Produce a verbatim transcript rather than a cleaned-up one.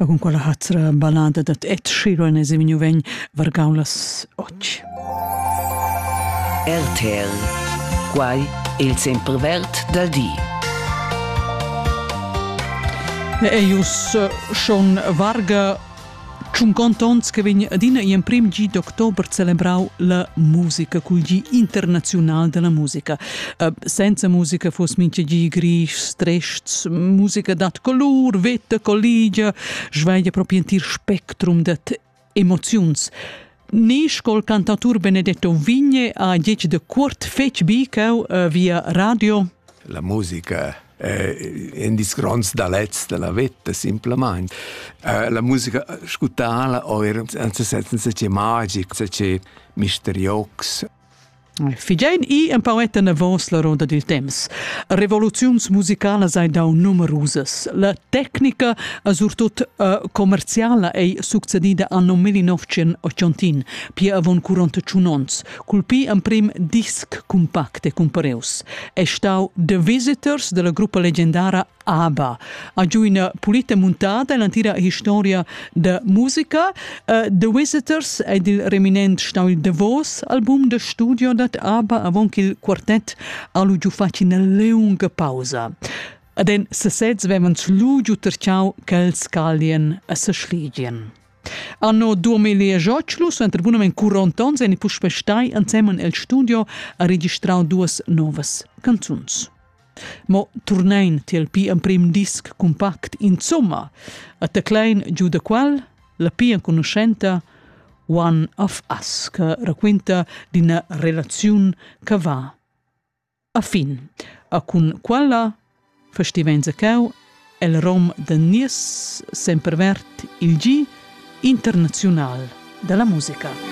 Con quella altra ballada dat Ed Sheeran e vegnu vegn vargaulas oggi. R T L. Quai il sempervert dal di. E ius schon varga cinquanta ans che vegn adina in prim gi d'october celebrau la musica, cul gi internazional della musica. Uh, senza musica fos mince gi gris, strests, musica dat color, vetta, colligia, sveglia proprio in tir spectrum dat emozions. Nis col cantautur Benedetto Vigne a dieci de quart fetch bicau uh, via radio. La musica eh, in disgrons da letz de la vetta, simplement. Eh, la musica scutala o era senza c'è magic, c'è misterios. Figein i un pauetta navos la roda del temps. Revoluzions musicala sai dau numerusas. La tecnica a surtut uh, commerciala ei succedida anno millenovecentottanta, pia avon quarantacinque ans, cul pi un prim disc compacte compareus. E stau The Visitors della gruppa leggendara ABBA. A giù una pulita montata l'antira storia de musica. Uh, The Visitors ed il reminent stau il Davos album de studio dat ABBA avon che il quartet alu giù faci una lunga pausa. Aden se seds vevans lu giù terciau ch'els calien a se schligien. Anno duemiladiciotto, su intervunamen quaranta ans, e ni pus pestai insieme el studio a registrau duas novas canzuns. Mo turnein til pi un prim disc compact insomma, a te klein giù de qual la pia conoscenta One of Us, che racconta di una relazione che va a fin. A con quella festivenza cheu el rom de nies sempervert il G internazional della musica.